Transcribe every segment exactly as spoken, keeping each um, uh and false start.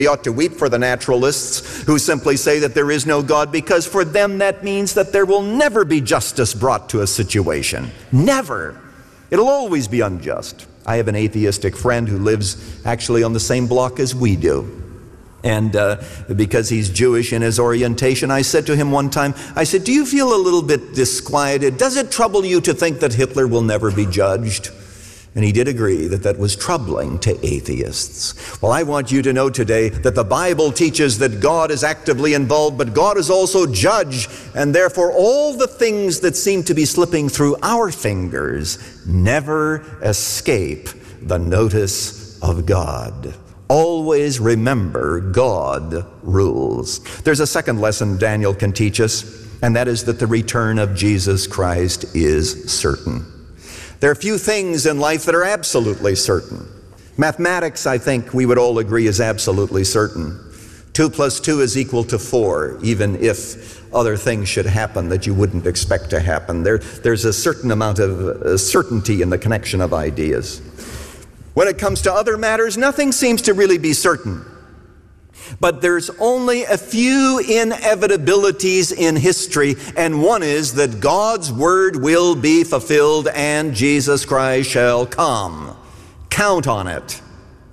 We ought to weep for the naturalists who simply say that there is no God, because for them that means that there will never be justice brought to a situation. Never. It'll always be unjust. I have an atheistic friend who lives actually on the same block as we do. And uh, because he's Jewish in his orientation, I said to him one time, I said, do you feel a little bit disquieted? Does it trouble you to think that Hitler will never be judged? And he did agree that that was troubling to atheists. Well, I want you to know today that the Bible teaches that God is actively involved, but God is also judge, and therefore all the things that seem to be slipping through our fingers never escape the notice of God. Always remember God rules. There's a second lesson Daniel can teach us, and that is that the return of Jesus Christ is certain. There are few things in life that are absolutely certain. Mathematics, I think we would all agree, is absolutely certain. Two plus two is equal to four, even if other things should happen that you wouldn't expect to happen. There, there's a certain amount of uh, certainty in the connection of ideas. When it comes to other matters, nothing seems to really be certain. But there's only a few inevitabilities in history, and one is that God's word will be fulfilled and Jesus Christ shall come. Count on it.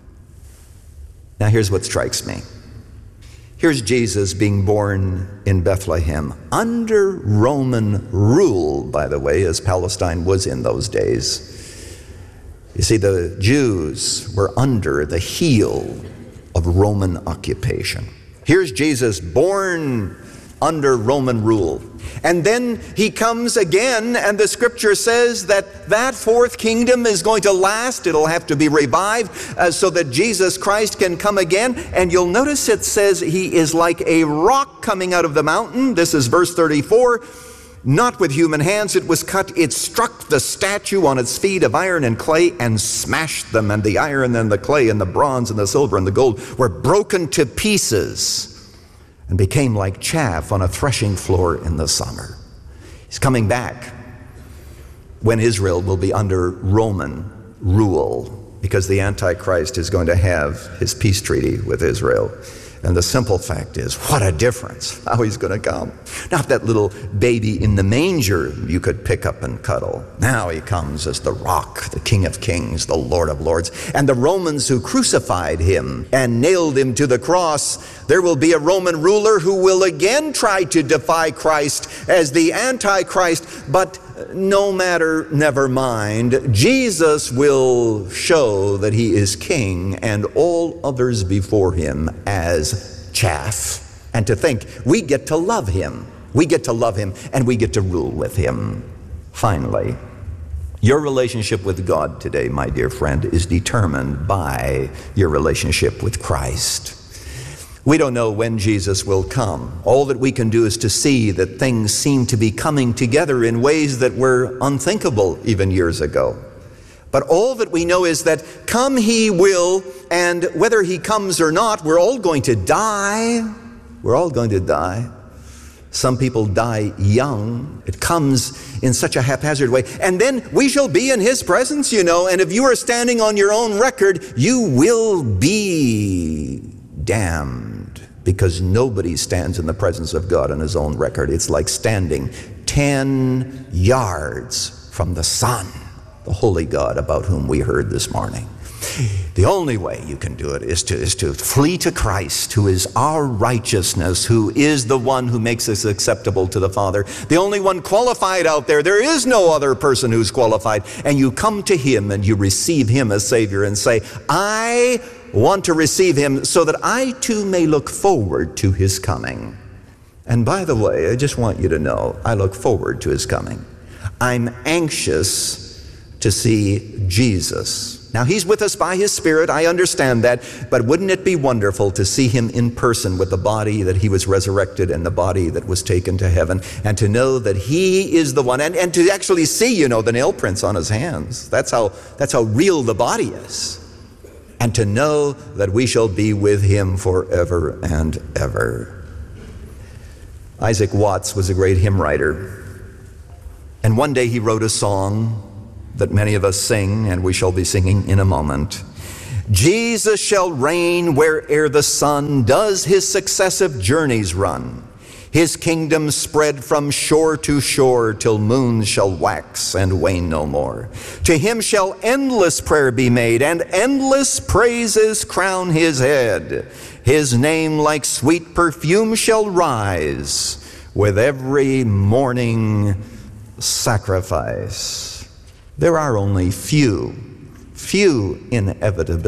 Now here's what strikes me. Here's Jesus being born in Bethlehem under Roman rule, by the way, as Palestine was in those days. You see, the Jews were under the heel of Roman occupation. Here's Jesus born under Roman rule. And then he comes again, and the scripture says that that fourth kingdom is going to last. It'll have to be revived uh, so that Jesus Christ can come again. And you'll notice it says he is like a rock coming out of the mountain. This is verse thirty-four. Not with human hands it was cut. It struck the statue on its feet of iron and clay and smashed them. And the iron and the clay and the bronze and the silver and the gold were broken to pieces and became like chaff on a threshing floor in the summer. He's coming back when Israel will be under Roman rule, because the Antichrist is going to have his peace treaty with Israel. And the simple fact is, what a difference how he's going to come. Not that little baby in the manger you could pick up and cuddle. Now he comes as the rock, the King of Kings, the Lord of Lords. And the Romans who crucified him and nailed him to the cross, there will be a Roman ruler who will again try to defy Christ as the Antichrist. But no matter, never mind, Jesus will show that he is king and all others before him as chaff. And to think we get to love him. We get to love him and we get to rule with him. Finally, your relationship with God today, my dear friend, is determined by your relationship with Christ. We don't know when Jesus will come. All that we can do is to see that things seem to be coming together in ways that were unthinkable even years ago. But all that we know is that come he will, and whether he comes or not, we're all going to die. We're all going to die. Some people die young. It comes in such a haphazard way. And then we shall be in his presence, you know, and if you are standing on your own record, you will be damned, because nobody stands in the presence of God on his own record. It's like standing ten yards from the sun, the holy God about whom we heard this morning. The only way you can do it is to, is to flee to Christ, who is our righteousness, who is the one who makes us acceptable to the Father. The only one qualified out there. There is no other person who's qualified. And you come to him and you receive him as Savior and say, I want to receive him so that I too may look forward to his coming. And by the way, I just want you to know, I look forward to his coming. I'm anxious to see Jesus. Now, he's with us by his Spirit, I understand that, but wouldn't it be wonderful to see him in person with the body that he was resurrected and the body that was taken to heaven, and to know that he is the one, and, and to actually see, you know, the nail prints on his hands. That's how, that's how real the body is. And to know that we shall be with him forever and ever. Isaac Watts was a great hymn writer. And one day he wrote a song that many of us sing, and we shall be singing in a moment. Jesus shall reign where'er the sun does his successive journeys run. His kingdom spread from shore to shore till moons shall wax and wane no more. To him shall endless prayer be made, and endless praises crown his head. His name like sweet perfume shall rise with every morning sacrifice. There are only few, few inevitabilities.